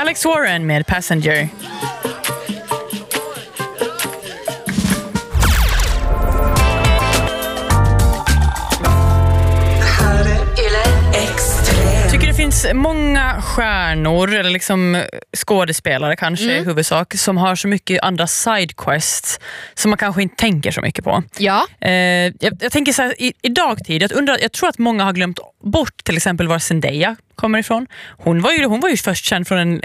Alex Warren med Passenger. Det finns många stjärnor eller liksom skådespelare kanske i huvudsak som har så mycket andra sidequests som man kanske inte tänker så mycket på. Ja. Jag tänker så här, i dagtid, jag tror att många har glömt bort till exempel var Zendaya kommer ifrån. Hon var ju först känd från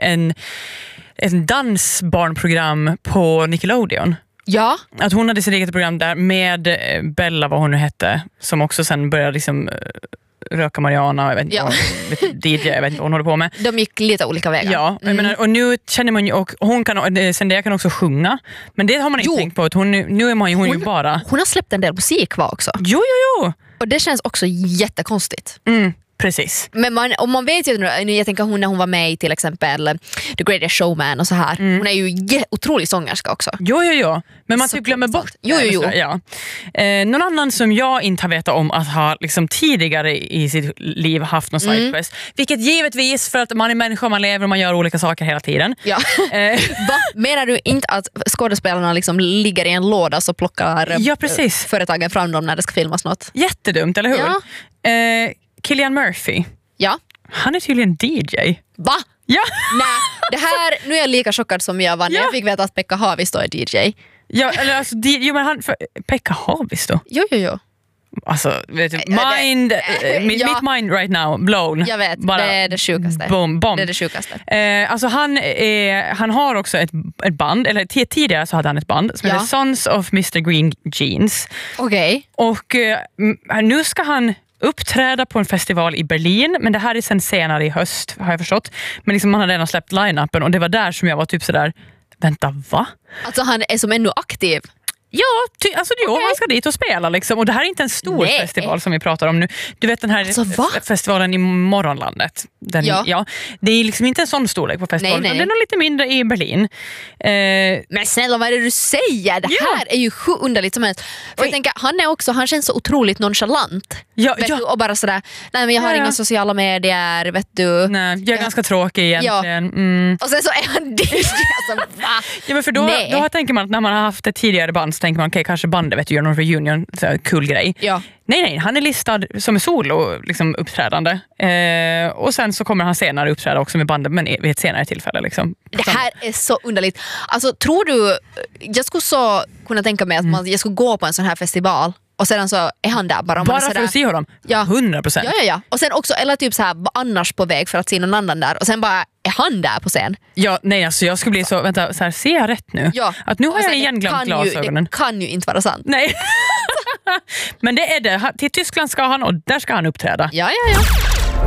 en dansbarnprogram på Nickelodeon. Ja. Att hon hade sitt eget program där med Bella, vad hon nu hette, som också sen började liksom röka marijuana, jag vet inte DJ, jag vet inte vad hon håller på med. De gick lite olika vägar. Ja, jag menar, och nu känner man ju, och Zendaya kan också sjunga, men det har man inte tänkt på att nu är hon ju bara... Hon har släppt en del musik också. Jo. Och det känns också jättekonstigt. Precis. Men om man vet ju, jag tänker hon när hon var med i till exempel The Greatest Showman och så här. Hon är ju otrolig sångerska också. Jo. Men man typ glömmer bort. Jo. Ja. Någon annan som jag inte har vetat om att ha liksom tidigare i sitt liv haft någon sidequest. Vilket givetvis för att man är människa, man lever och man gör olika saker hela tiden. Ja. Menar du inte att skådespelarna liksom ligger i en låda så plockar företagen fram dem när det ska filmas något? Jättedumt, eller hur? Ja. Cillian Murphy. Ja. Han är tydligen DJ. Va? Ja. Nej, nu är jag lika chockad som jag var när jag fick veta att Pekka Haavisto är DJ. Ja, eller alltså, men Pekka Haavisto. Jo. Alltså, vet du, mitt mind right now blown. Jag vet, bara det är det sjukaste. Bomb. Det är det sjukaste. Alltså han har också ett band, eller tidigare så hade han ett band som heter Sons of Mr. Green Jeans. Okej. Och nu ska han uppträda på en festival i Berlin, men det här är sen senare i höst har jag förstått. Men liksom man hade redan släppt line-upen och det var där som jag var typ sådär, vänta, va? Alltså han är som ännu aktiv. Ja, han ska dit och spela liksom. Och det här är inte en stor festival som vi pratar om nu. Du vet den här festivalen i Morgonlandet. Det är liksom inte en sån storlek på festivalen. Nej. Det är nog lite mindre i Berlin. Men snälla, vad är det du säger? Det här är ju underligt som helst. För jag tänker, han känns så otroligt nonchalant. Vet du, och bara sådär, nej men jag har inga sociala medier, vet du. Nej, jag är ganska tråkig egentligen. Och sen så är han DJ. Alltså, va? Ja, men för då tänker man att när man har haft ett tidigare band så tänker man, okej, kanske bandet, vet du, gör någon reunion, så här, kul grej. Ja. Nej, han är listad som en solo liksom, uppträdande. Och sen så kommer han senare uppträda också med bandet, men vid ett senare tillfälle. Liksom. Det här är så underligt. Alltså, tror du, jag skulle så kunna tänka mig att jag skulle gå på en sån här festival och sedan så är han där bara för att se honom? Ja. 100%. Ja. Och sen också, eller typ så här, annars på väg för att se någon annan där och sen bara är han där på scen. Ja, nej, alltså jag skulle bli så, vänta, så här, ser jag rätt nu? Ja. Att nu har jag igen glömt glasögonen. Det kan ju inte vara sant. Nej. Men det är det. Till Tyskland ska han och där ska han uppträda. Ja.